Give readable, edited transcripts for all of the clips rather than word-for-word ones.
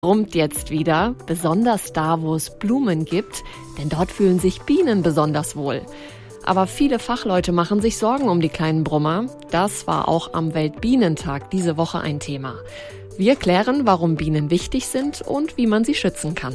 Brummt jetzt wieder, besonders da, wo es Blumen gibt, denn dort fühlen sich Bienen besonders wohl. Aber viele Fachleute machen sich Sorgen um die kleinen Brummer. Das war auch am Weltbienentag diese Woche ein Thema. Wir klären, warum Bienen wichtig sind und wie man sie schützen kann.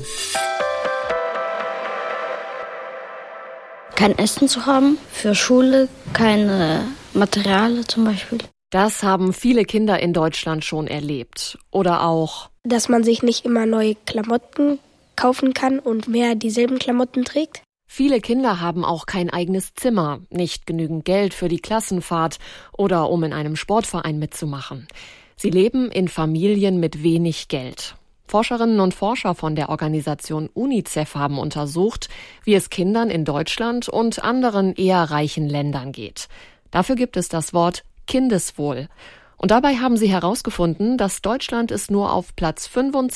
Kein Essen zu haben, für Schule keine Materialien zum Beispiel. Das haben viele Kinder in Deutschland schon erlebt. Oder auch, dass man sich nicht immer neue Klamotten kaufen kann und mehr dieselben Klamotten trägt. Viele Kinder haben auch kein eigenes Zimmer, nicht genügend Geld für die Klassenfahrt oder um in einem Sportverein mitzumachen. Sie leben in Familien mit wenig Geld. Forscherinnen und Forscher von der Organisation UNICEF haben untersucht, wie es Kindern in Deutschland und anderen eher reichen Ländern geht. Dafür gibt es das Wort Kindeswohl. Und dabei haben sie herausgefunden, dass Deutschland es nur auf Platz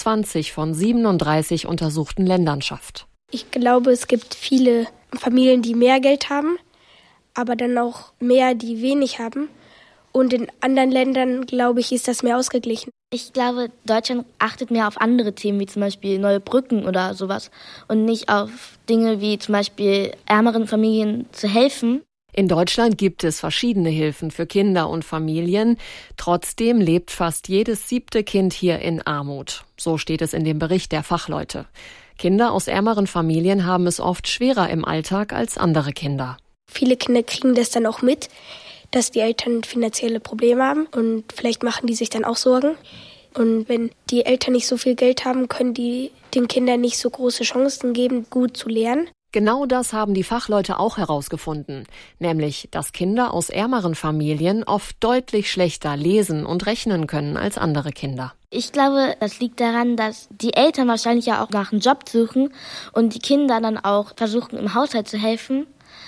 25 von 37 untersuchten Ländern schafft. Ich glaube, es gibt viele Familien, die mehr Geld haben, aber dann auch mehr, die wenig haben. Und in anderen Ländern, glaube ich, ist das mehr ausgeglichen. Ich glaube, Deutschland achtet mehr auf andere Themen, wie zum Beispiel neue Brücken oder sowas. Und nicht auf Dinge wie zum Beispiel ärmeren Familien zu helfen. In Deutschland gibt es verschiedene Hilfen für Kinder und Familien. Trotzdem lebt fast jedes 7. Kind hier in Armut. So steht es in dem Bericht der Fachleute. Kinder aus ärmeren Familien haben es oft schwerer im Alltag als andere Kinder. Viele Kinder kriegen das dann auch mit, dass die Eltern finanzielle Probleme haben und vielleicht machen die sich dann auch Sorgen. Und wenn die Eltern nicht so viel Geld haben, können die den Kindern nicht so große Chancen geben, gut zu lernen. Genau das haben die Fachleute auch herausgefunden, nämlich, dass Kinder aus ärmeren Familien oft deutlich schlechter lesen und rechnen können als andere Kinder. Ich glaube, das liegt daran, dass die Eltern wahrscheinlich ja auch nach einem Job suchen und die Kinder dann auch versuchen, im Haushalt zu helfen.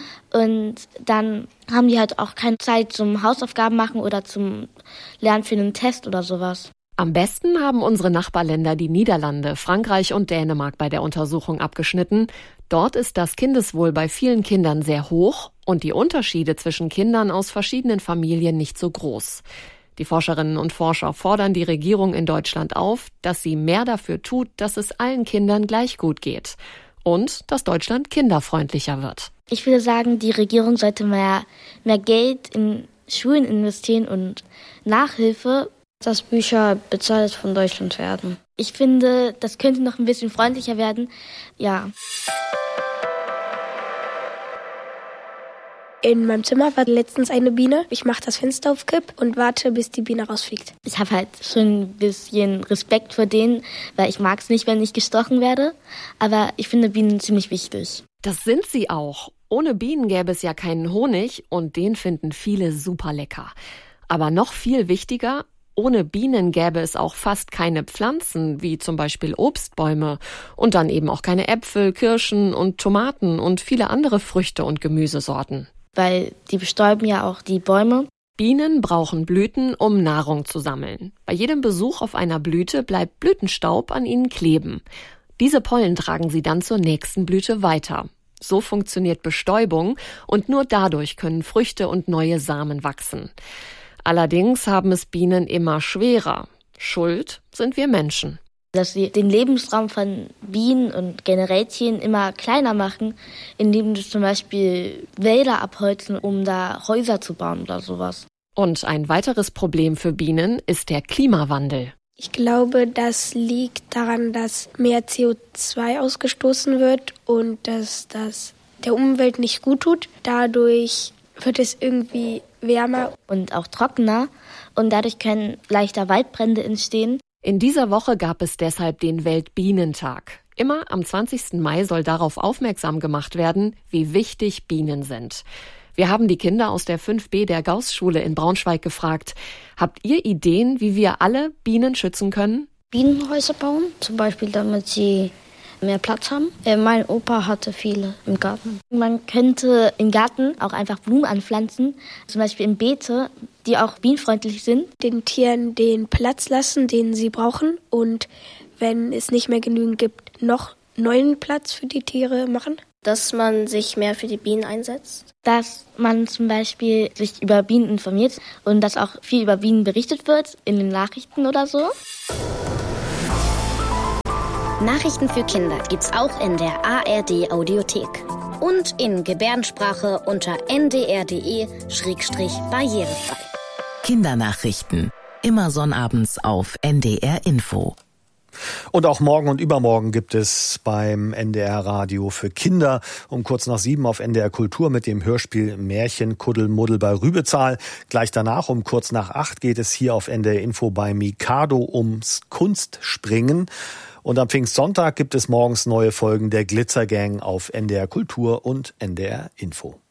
Und dann haben die halt auch keine Zeit zum Hausaufgaben machen oder zum Lernen für einen Test oder sowas. Am besten haben unsere Nachbarländer die Niederlande, Frankreich und Dänemark bei der Untersuchung abgeschnitten. Dort ist das Kindeswohl bei vielen Kindern sehr hoch und die Unterschiede zwischen Kindern aus verschiedenen Familien nicht so groß. Die Forscherinnen und Forscher fordern die Regierung in Deutschland auf, dass sie mehr dafür tut, dass es allen Kindern gleich gut geht und dass Deutschland kinderfreundlicher wird. Ich würde sagen, die Regierung sollte mehr Geld in Schulen investieren und Nachhilfe, dass Bücher bezahlt von Deutschland werden. Ich finde, das könnte noch ein bisschen freundlicher werden. Ja. In meinem Zimmer war letztens eine Biene. Ich mache das Fenster auf Kipp und warte, bis die Biene rausfliegt. Ich habe halt schon ein bisschen Respekt vor denen, weil ich mag es nicht, wenn ich gestochen werde. Aber ich finde Bienen ziemlich wichtig. Das sind sie auch. Ohne Bienen gäbe es ja keinen Honig und den finden viele super lecker. Aber noch viel wichtiger, ohne Bienen gäbe es auch fast keine Pflanzen, wie zum Beispiel Obstbäume und dann eben auch keine Äpfel, Kirschen und Tomaten und viele andere Früchte und Gemüsesorten. Weil die bestäuben ja auch die Bäume. Bienen brauchen Blüten, um Nahrung zu sammeln. Bei jedem Besuch auf einer Blüte bleibt Blütenstaub an ihnen kleben. Diese Pollen tragen sie dann zur nächsten Blüte weiter. So funktioniert Bestäubung und nur dadurch können Früchte und neue Samen wachsen. Allerdings haben es Bienen immer schwerer. Schuld sind wir Menschen. Dass sie den Lebensraum von Bienen und generell Tieren immer kleiner machen, indem sie zum Beispiel Wälder abholzen, um da Häuser zu bauen oder sowas. Und ein weiteres Problem für Bienen ist der Klimawandel. Ich glaube, das liegt daran, dass mehr CO2 ausgestoßen wird und dass das der Umwelt nicht gut tut. Dadurch wird es irgendwie wärmer und auch trockener und dadurch können leichter Waldbrände entstehen. In dieser Woche gab es deshalb den Weltbienentag. Immer am 20. Mai soll darauf aufmerksam gemacht werden, wie wichtig Bienen sind. Wir haben die Kinder aus der 5b der Gauß-Schule in Braunschweig gefragt, habt ihr Ideen, wie wir alle Bienen schützen können? Bienenhäuser bauen, zum Beispiel damit sie mehr Platz haben. Mein Opa hatte viele im Garten. Man könnte im Garten auch einfach Blumen anpflanzen, zum Beispiel in Beete, die auch bienenfreundlich sind. Den Tieren den Platz lassen, den sie brauchen und wenn es nicht mehr genügend gibt, noch neuen Platz für die Tiere machen. Dass man sich mehr für die Bienen einsetzt. Dass man zum Beispiel sich über Bienen informiert und dass auch viel über Bienen berichtet wird in den Nachrichten oder so. Nachrichten für Kinder gibt's auch in der ARD Audiothek. Und in Gebärdensprache unter ndr.de/barrierefrei. Kindernachrichten. Immer sonnabends auf NDR Info. Und auch morgen und übermorgen gibt es beim NDR Radio für Kinder um kurz nach 7 auf NDR Kultur mit dem Hörspiel Märchen Kuddelmuddel bei Rübezahl. Gleich danach um kurz nach 8 geht es hier auf NDR Info bei Mikado ums Kunstspringen. Und am Pfingstsonntag gibt es morgens neue Folgen der Glitzergang auf NDR Kultur und NDR Info.